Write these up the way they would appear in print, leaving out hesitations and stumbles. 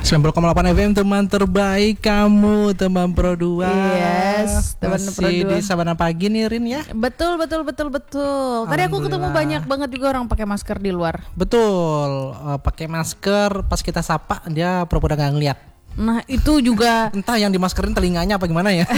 90,8 FM teman terbaik kamu, teman Pro 2. Yes, teman Pro 2. Masih di Sabana Pagi nih Rin ya. Betul. Tadi aku ketemu banyak banget juga orang pakai masker di luar. Betul, pakai masker pas kita sapa dia pura-pura nggak ngeliat. Nah itu juga entah yang dimaskerin telinganya apa gimana ya.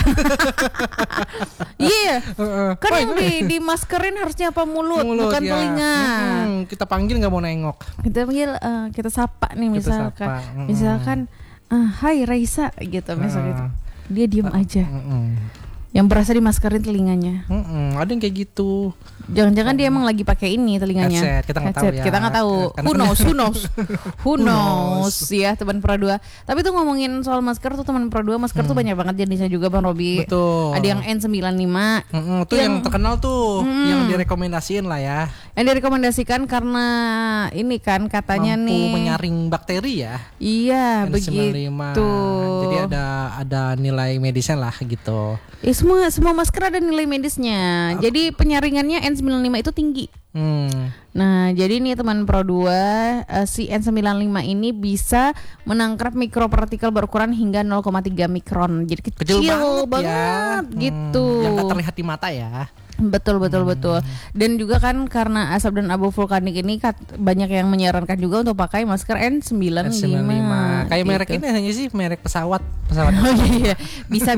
Iya, kan yang di maskerin harusnya apa mulut bukan ya. telinga. Kita panggil nggak mau nengok. Kita panggil, kita sapa nih misalkan, Hai Raisa gitu misalnya gitu. Dia diem aja. Yang berasa dimaskerin telinganya. Ada yang kayak gitu. Jangan-jangan dia emang lagi pakai ini telinganya. Headset, kita nggak tahu ya. Kita nggak tahu. Who knows ya teman Pro 2. Tapi tuh ngomongin soal masker tuh teman Pro 2, masker tuh banyak banget jenisnya juga Bang Robi. Betul. Ada yang N95. Tuh yang terkenal tuh, yang direkomendasiin lah ya. Yang direkomendasikan karena ini kan katanya mampu nih menyaring bakteri ya. Iya, N95. begitu. Jadi ada nilai medisnya lah gitu. Semua masker ada nilai medisnya. Jadi penyaringannya N95 itu tinggi. Nah, jadi nih teman Pro 2, si N95 ini bisa menangkap mikropartikel berukuran hingga 0,3 mikron. Jadi kecil banget ya. Gitu. Yang gak terlihat di mata ya. Betul. Dan juga kan karena asap dan abu vulkanik ini banyak yang menyarankan juga untuk pakai masker N95. Kayak merek gitu. ini hanya sih merek pesawat. Oh iya. Bisa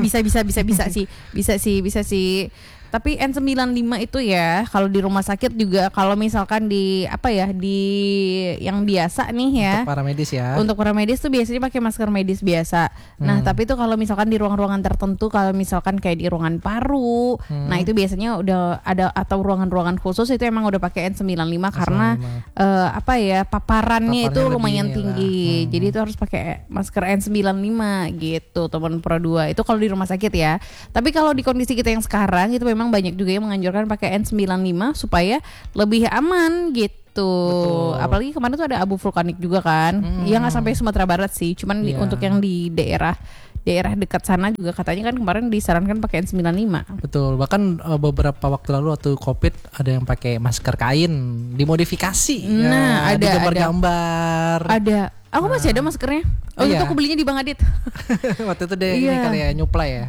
sih. Tapi N95 itu ya kalau di rumah sakit juga, kalau misalkan di yang biasa nih ya. Untuk para medis ya. Untuk para medis tuh biasanya pakai masker medis biasa. Nah, tapi tuh kalau misalkan di ruangan-ruangan tertentu, kalau misalkan kayak di ruangan paru, nah itu biasanya udah ada, atau ruangan-ruangan khusus itu emang udah pakai N95 karena paparannya itu lumayan tinggi. Jadi itu harus pakai masker N95 gitu, teman Pro 2. Itu kalau di rumah sakit ya. Tapi kalau di kondisi kita yang sekarang itu memang banyak juga yang menganjurkan pakai N95 supaya lebih aman gitu. Betul. Apalagi kemarin tuh ada abu vulkanik juga kan. Ya nggak sampai Sumatera Barat sih, cuman untuk yang di daerah dekat sana juga katanya kan kemarin disarankan pakai N95. Betul. Bahkan beberapa waktu lalu waktu Covid ada yang pakai masker kain dimodifikasi. Nah, ada gambar-gambar. Ada. Aku masih ada maskernya. Itu aku belinya di Bang Adit. Waktu itu deh ini kali ya nyuplai ya.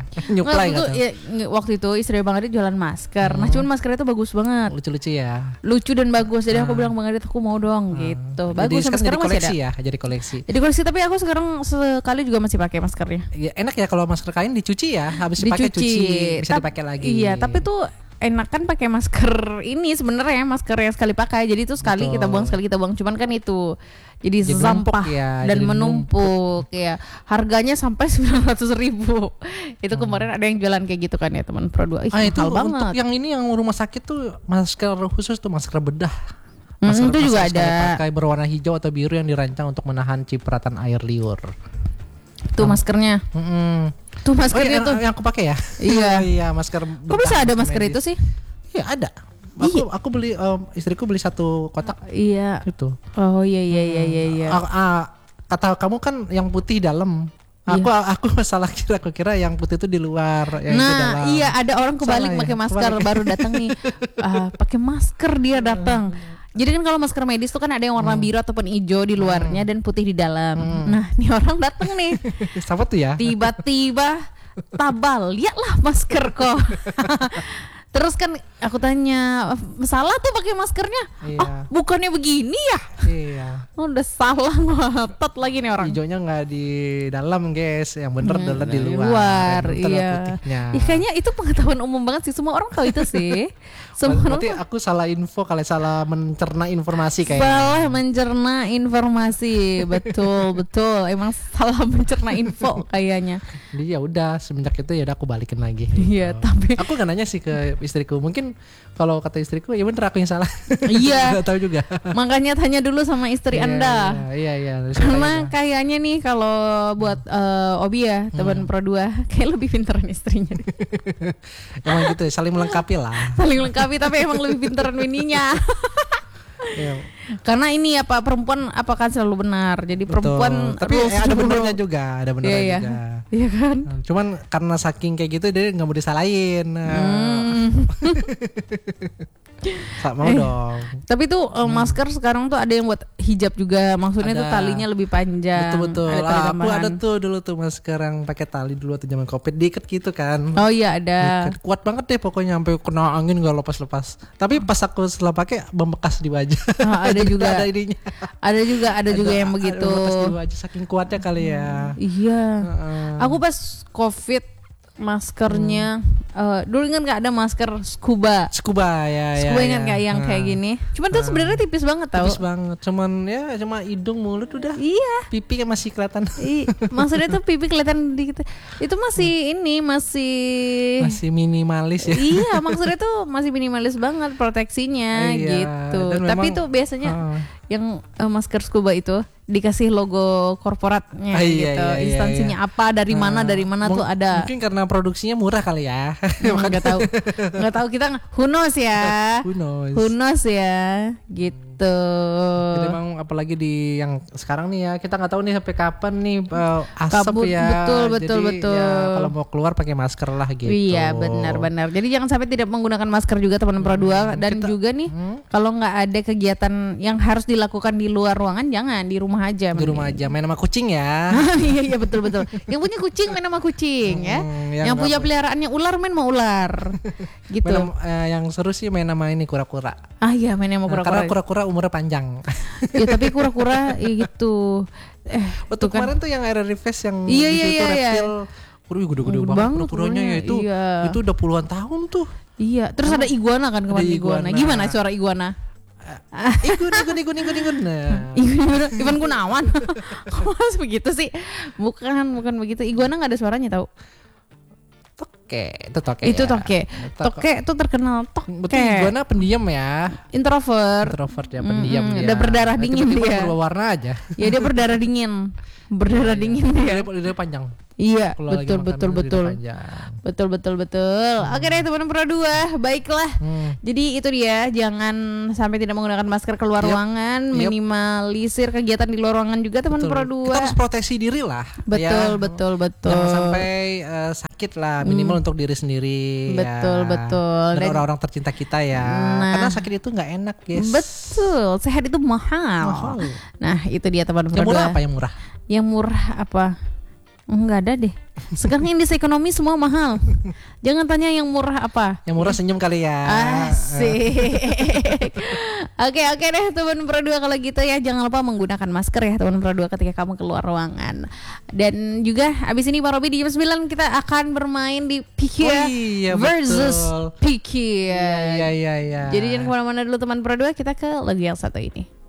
Waktu itu istri Bang Adit jualan masker. Nah, cuman maskernya itu bagus banget. Lucu-lucu ya. Lucu dan bagus. Jadi aku bilang Bang Adit aku mau dong gitu. Bagus sampai sekarang masih ada. Jadi koleksi. Jadi koleksi, tapi aku sekarang sekali juga masih pakai maskernya. Ya, enak ya kalau masker kain dicuci ya. Habis dipakai cuci bisa dipakai lagi. Iya, tapi tuh enak kan pakai masker ini sebenarnya, masker yang sekali pakai. Jadi itu sekali kita buang, sekali kita buang. Cuman kan itu jadi sampah dan menumpuk ya. Harganya sampai 900.000. Itu kemarin ada yang jualan kayak gitu kan ya teman Pro 2. Itu mahal untuk banget. yang ini yang rumah sakit tuh masker khusus tuh, masker bedah. Itu juga ada. Pakai berwarna hijau atau biru yang dirancang untuk menahan cipratan air liur. Tuh maskernya. Tuh maskernya tuh yang aku pakai ya. Iya, masker. Kok bisa ada masker itu sih? Iya, ada. Aku beli, istriku beli satu kotak. Iya. Itu. Oh iya. Kata kamu kan yang putih dalam. Aku salah kira. Aku kira yang putih itu di luar, yang itu dalam. Iya, ada orang kebalik pakai masker baru datang nih. Pakai masker dia datang. Jadi kan kalau masker medis tuh kan ada yang warna biru ataupun hijau di luarnya dan putih di dalam. Nah, nih orang datang nih. Siapa tuh ya? Tiba-tiba tabal, lihatlah masker kok. Terus kan aku tanya, salah tuh pakai maskernya? Bukannya begini ya? Iya. Udah salah ngotot lagi nih orang. Hijaunya nggak di dalam guys, yang bener adalah di luar. Iya. Kayaknya itu pengetahuan umum banget sih, semua orang tahu itu sih. Berarti aku salah info kali, salah mencerna informasi kayaknya. Salah mencerna informasi, betul. Emang salah mencerna info kayaknya. Jadi ya udah semenjak itu ya udah aku balikin lagi. Iya, tapi aku nggak nanya sih ke istriku. Mungkin kalau kata istriku ya bener aku yang salah. Iya. Gak tahu juga. Makanya tanya dulu sama istri Anda. Iya. Karena kayaknya nih kalau buat Obi ya, teman Pro 2 kayak lebih pintaran istrinya. Emang gitu ya, saling melengkapi lah. Saling melengkapi, tapi emang lebih pintaran bininya. Iya. Karena ini perempuan apakah selalu benar. Jadi perempuan tapi ada benernya juga, juga. Iya kan? Cuman karena saking kayak gitu dia nggak mau disalahin. Mau dong. Tapi tuh masker sekarang tuh ada yang buat hijab juga. Maksudnya tuh talinya lebih panjang. Betul. Ada tali Aku tambahan. ada tuh dulu tuh masker yang pakai tali dulu waktu zaman Covid, diikat gitu kan. Oh iya ada. Diikat. Kuat banget deh pokoknya sampai kena angin gak lepas-lepas. Tapi pas aku setelah pakai membekas di wajah. Ada juga. Ada ininya. Ada juga yang begitu. Membekas di wajah saking kuatnya kali ya. Iya. Aku pas Covid maskernya dulu kan nggak ada masker scuba ya. Scuba ingat nggak yang kayak gini? Cuman tuh sebenarnya tipis banget tau. Tipis banget. Cuman ya cuma hidung mulut udah. Iya. Pipi kan masih kelihatan. Maksudnya tuh pipi kelihatan dikit. Itu masih masih minimalis ya. Iya, maksudnya tuh masih minimalis banget proteksinya gitu. Dan Tapi memang, tuh biasanya yang masker scuba itu dikasih logo korporatnya gitu. Instansinya apa, dari mana tuh ada. Mungkin karena produksinya murah kali ya. Nggak tahu kita who knows ya. Who knows ya gitu. Jadi emang apalagi di yang sekarang nih ya, kita nggak tahu nih sampai kapan nih asap Kabut, ya. Betul. Ya, kalau mau keluar pakai masker lah gitu. Iya benar. Jadi jangan sampai tidak menggunakan masker juga teman Pro 2. Dan juga nih kalau nggak ada kegiatan yang harus dilakukan di luar ruangan, jangan di rumah aja. Di rumah aja main sama kucing ya. Iya betul. Yang punya kucing main sama kucing ya. Yang punya peliharaannya ular main sama ular. Gitu. Yang seru sih main sama ini kura-kura. Ah iya main sama kura-kura. Karena kura-kura umurnya panjang. Ya tapi kura-kura gitu. Waktu kemarin tuh yang area reverse yang iya, itu reptil. Gede-gede banget kura-kuranya ya itu. Iya. Itu udah puluhan tahun tuh. Iya, terus ada iguana kan kemarin iguana. Gimana suara iguana? Igun. Ivan Gunawan. Kok harus begitu sih? Bukan begitu. Iguana nggak ada suaranya tahu. Toke. Toke itu terkenal toke. Betul, iguana pendiam ya. Introvert Ya, pendiam dia. Udah berdarah dingin dia. Berubah warna aja. Ya dia berdarah dingin. Dingin dia. Dia panjang. Iya, Kalo betul. Oke deh teman Pro 2, baiklah. Jadi itu dia, jangan sampai tidak menggunakan masker keluar ruangan, minimalisir kegiatan di luar ruangan juga teman Pro 2. Kita harus proteksi diri lah. Betul. Jangan sampai sakit lah, minimal untuk diri sendiri. Betul. Dan orang-orang tercinta kita ya. Karena sakit itu nggak enak, guys. Betul, sehat itu mahal. Nah, itu dia teman Pro 2. Yang murah apa yang murah? Yang murah apa? Enggak ada deh. Sekarang indeks ekonomi semua mahal. Jangan tanya yang murah apa. Yang murah senyum kali ya. Asik. Oke deh teman Pro 2 kalau gitu ya. Jangan lupa menggunakan masker ya teman Pro 2 ketika kamu keluar ruangan. Dan juga abis ini Pak Robi di jam 9 kita akan bermain di Pikia versus Pikia. Iya. Jadi jangan kemana-mana dulu teman Pro 2. Kita ke lagu yang satu ini.